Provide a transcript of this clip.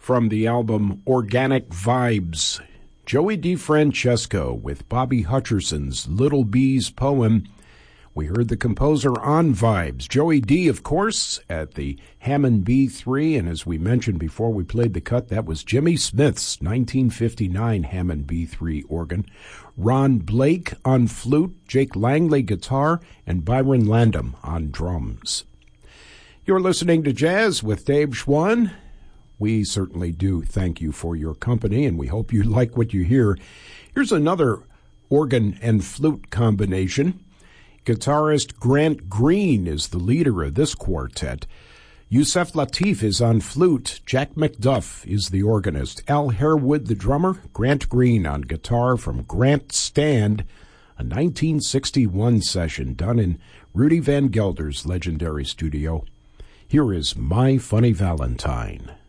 from the album Organic Vibes, Joey DeFrancesco with Bobby Hutcherson's Little Bees poem. We heard the composer on Vibes, Joey D, of course, at the Hammond B3, and as we mentioned before we played the cut, that was Jimmy Smith's 1959 Hammond B3 organ. Ron Blake on flute, Jake Langley guitar, and Byron Landam on drums. You're listening to Jazz with Dave Schwann. We certainly do thank you for your company, and we hope you like what you hear. Here's another organ and flute combination. Guitarist Grant Green is the leader of this quartet. Yusef Lateef is on flute. Jack McDuff is the organist. Al Harewood, the drummer. Grant Green on guitar from Grant Stand, a 1961 session done in Rudy Van Gelder's legendary studio. Here is My Funny Valentine.